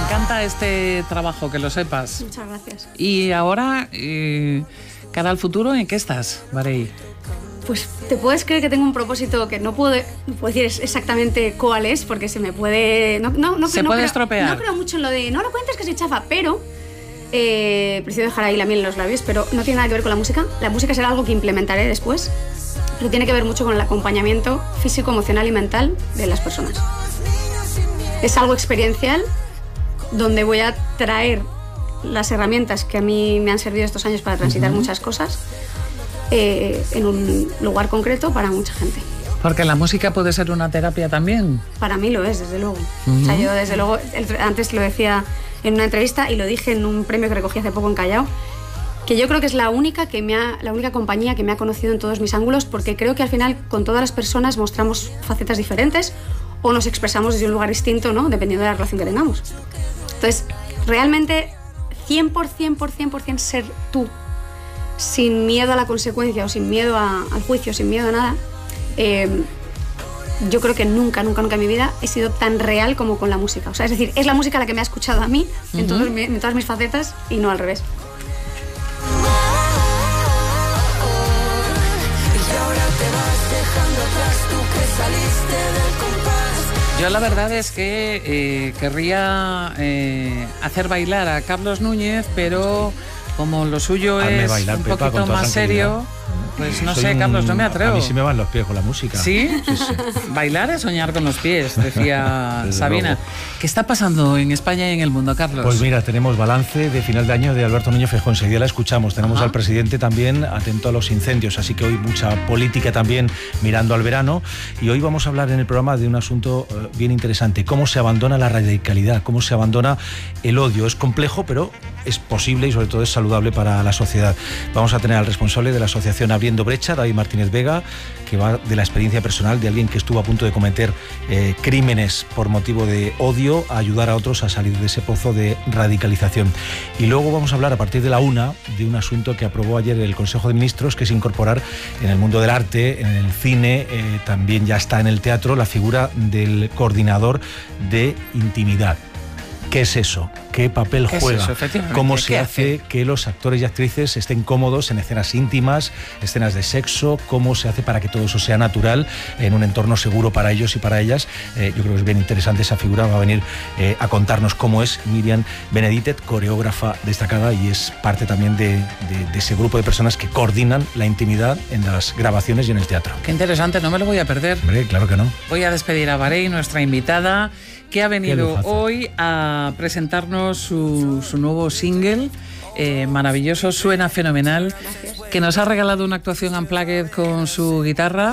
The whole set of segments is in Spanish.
encanta este trabajo, que lo sepas. Muchas gracias. Y ahora, cara al futuro, ¿en qué estás, Varey? Pues te puedes creer que tengo un propósito que no puedo decir exactamente cuál es, porque se me puede... Se puede estropear. No creo mucho en lo de no lo cuentes que soy chafa, pero prefiero dejar ahí la miel en los labios, pero no tiene nada que ver con la música. La música será algo que implementaré después, pero tiene que ver mucho con el acompañamiento físico, emocional y mental de las personas. Es algo experiencial donde voy a traer las herramientas que a mí me han servido estos años para transitar muchas cosas en un lugar concreto para mucha gente. Porque la música puede ser una terapia también. Para mí lo es, desde luego. O sea, yo desde luego, antes lo decía en una entrevista y lo dije en un premio que recogí hace poco en Callao, que yo creo que es la única compañía que me ha conocido en todos mis ángulos, porque creo que al final con todas las personas mostramos facetas diferentes o nos expresamos desde un lugar distinto, ¿no? Dependiendo de la relación que tengamos. Entonces, realmente 100% ser tú, sin miedo a la consecuencia o sin miedo al juicio, sin miedo a nada, yo creo que nunca en mi vida he sido tan real como con la música. O sea, es decir, es la música la que me ha escuchado a mí en todas mis facetas y no al revés. Yo la verdad es que querría hacer bailar a Carlos Núñez, pero como lo suyo es bailar, un poquito Pepa, más serio, pues no sé, Carlos, no me atrevo. A mí sí me van los pies con la música. ¿Sí? Sí. Bailar es soñar con los pies, decía Sabina. Luego. ¿Qué está pasando en España y en el mundo, Carlos? Pues mira, tenemos balance de final de año de Alberto Núñez Feijóo. Enseguida la escuchamos. Tenemos al presidente también atento a los incendios, así que hoy mucha política también mirando al verano. Y hoy vamos a hablar en el programa de un asunto bien interesante: cómo se abandona la radicalidad, cómo se abandona el odio. Es complejo, pero es posible y sobre todo es saludable para la sociedad. Vamos a tener al responsable de la asociación Abriendo Brecha, David Martínez Vega, que va de la experiencia personal de alguien que estuvo a punto de cometer crímenes por motivo de odio, a ayudar a otros a salir de ese pozo de radicalización. Y luego vamos a hablar a partir de la 1 de un asunto que aprobó ayer el Consejo de Ministros, que es incorporar en el mundo del arte, en el cine, también ya está en el teatro, la figura del coordinador de intimidad. ¿Qué es eso? ¿Qué papel juega? ¿Cómo se hace que los actores y actrices estén cómodos en escenas íntimas, escenas de sexo? ¿Cómo se hace para que todo eso sea natural en un entorno seguro para ellos y para ellas? Yo creo que es bien interesante esa figura. Va a venir a contarnos cómo es Miriam Beneditet, coreógrafa destacada, y es parte también de ese grupo de personas que coordinan la intimidad en las grabaciones y en el teatro. Qué interesante, no me lo voy a perder. Hombre, claro que no. Voy a despedir a Varey, nuestra invitada, que ha venido hoy a presentarnos su nuevo single, maravilloso, suena fenomenal. Gracias. Que nos ha regalado una actuación unplugged con su guitarra.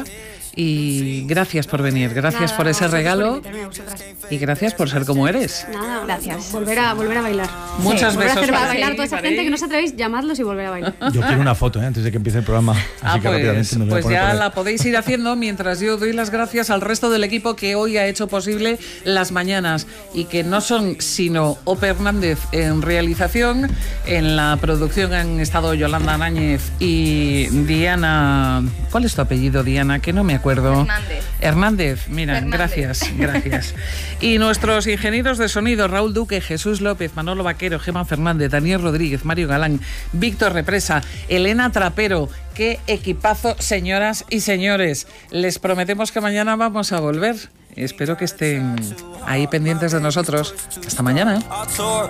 Y gracias por venir, gracias por ese regalo y gracias por ser como eres. Nada, gracias. Volver a bailar. Muchos besos. Volver a hacer bailar toda esa gente que no os atrevéis, llamadlos y volver a bailar. Yo quiero una foto antes de que empiece el programa. Así que rápidamente nos voy a poner ya la podéis ir haciendo mientras yo doy las gracias al resto del equipo que hoy ha hecho posible las mañanas y que no son sino Ope Hernández en realización. En la producción han estado Yolanda Náñez y Diana. ¿Cuál es tu apellido, Diana? Que no me acuerdo. Hernández, mira, gracias. Y nuestros ingenieros de sonido: Raúl Duque, Jesús López, Manolo Vaquero, Gemma Fernández, Daniel Rodríguez, Mario Galán, Víctor Represa, Elena Trapero. Qué equipazo, señoras y señores. Les prometemos que mañana vamos a volver. Espero que estén ahí pendientes de nosotros. Hasta mañana.